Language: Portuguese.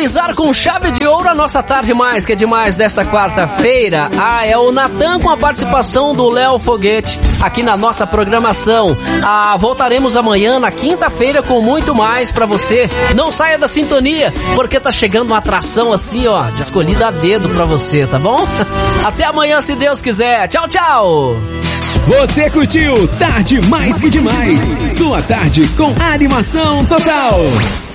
finalizar com chave de ouro a nossa tarde mais, que é demais desta quarta-feira. É o Natan com a participação do Léo Foguete aqui na nossa programação. Voltaremos amanhã, na quinta-feira, com muito mais pra você. Não saia da sintonia, porque tá chegando uma atração assim, ó, escolhida a dedo pra você, tá bom? Até amanhã, se Deus quiser. Tchau, tchau! Você curtiu Tarde Mais Que Demais, sua tarde com animação total.